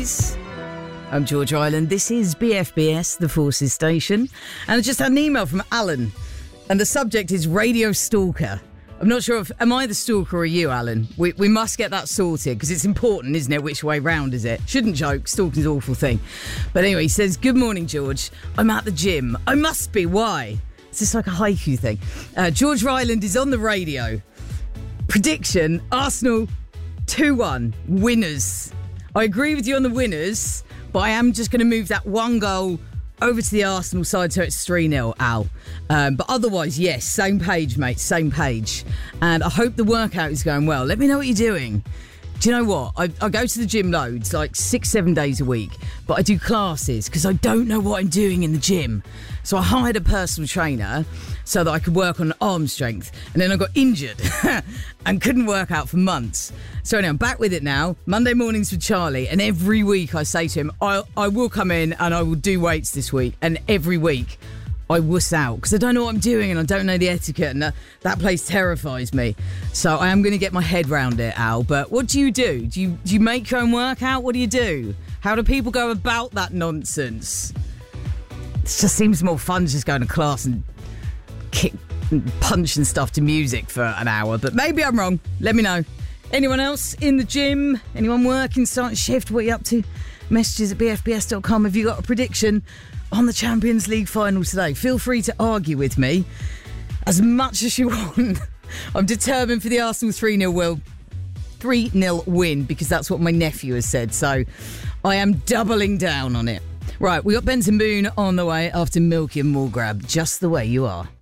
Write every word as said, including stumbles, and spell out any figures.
I'm George Island. This is B F B S, the Forces Station. And I just had an email from Alan. And the subject is Radio Stalker. I'm not sure if... Am I the stalker or you, Alan? We we must get that sorted, because it's important, isn't it? Which way round is it? Shouldn't joke. Stalking's an awful thing. But anyway, he says, good morning, George. I'm at the gym. I must be. Why? It's just like a haiku thing. Uh, George Ryland is on the radio. Prediction, Arsenal two one. Winners. I agree with you on the winners, but I am just going to move that one goal over to the Arsenal side so it's three nil, Al. Um, but otherwise, yes, same page, mate, same page. And I hope the workout is going well. Let me know what you're doing. Do you know what? I, I go to the gym loads, like six, seven days a week, but I do classes because I don't know what I'm doing in the gym. So I hired a personal trainer so that I could work on arm strength. And then I got injured and couldn't work out for months. So anyway, I'm back with it now. Monday mornings with Charlie. And every week I say to him, I, I will come in and I will do weights this week. And every week I wuss out because I don't know what I'm doing and I don't know the etiquette, and that, that place terrifies me. So I am going to get my head round it, Al. But what do you do? Do you do you make your own workout? What do you do? How do people go about that nonsense? It just seems more fun just going to class and kick and punch and stuff to music for an hour. But maybe I'm wrong. Let me know. Anyone else in the gym? Anyone working, starting shift? What are you up to? Messages at b f b s dot com. Have you got a prediction on the Champions League final today? Feel free to argue with me as much as you want. I'm determined for the Arsenal three nil will. three nil win, because that's what my nephew has said. So I am doubling down on it. Right, we got Benson Boone on the way after Milky and More Grab, Just the Way You Are.